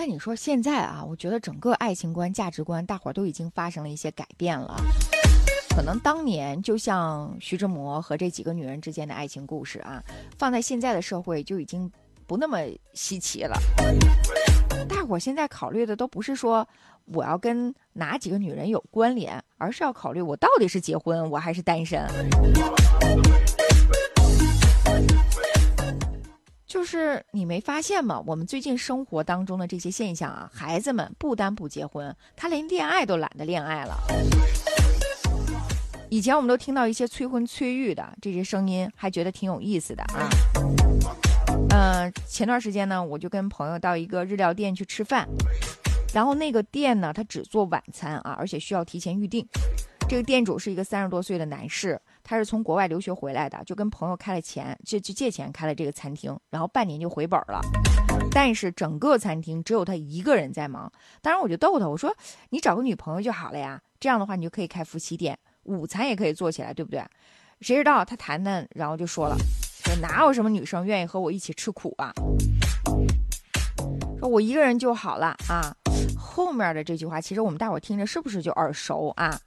但你说现在啊，我觉得整个爱情观、价值观，大伙儿都已经发生了一些改变了。可能当年就像徐志摩和这几个女人之间的爱情故事啊，放在现在的社会就已经不那么稀奇了。大伙儿现在考虑的都不是说我要跟哪几个女人有关联，而是要考虑我到底是结婚我还是单身。就是你没发现吗？我们最近生活当中的这些现象啊，孩子们不单不结婚，他连恋爱都懒得恋爱了。以前我们都听到一些催婚催育的这些声音，还觉得挺有意思的啊。前段时间呢，我就跟朋友到一个日料店去吃饭，然后那个店呢，他只做晚餐啊，而且需要提前预定。这个店主是一个30多岁的男士，他是从国外留学回来的，就跟朋友开了钱，就借钱开了这个餐厅，然后半年就回本了。但是整个餐厅只有他一个人在忙。当然我就逗他，我说你找个女朋友就好了呀，这样的话你就可以开夫妻店，午餐也可以做起来，对不对？谁知道他谈，然后就说了，说哪有什么女生愿意和我一起吃苦啊，说我一个人就好了啊。后面的这句话其实我们大伙听着是不是就耳熟啊？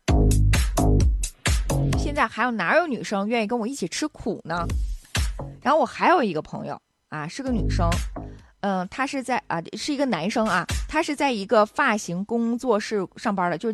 现在还有哪有女生愿意跟我一起吃苦呢？然后我还有一个朋友啊，是个女生，她是在是一个男生啊，他是在一个发型工作室上班的，就是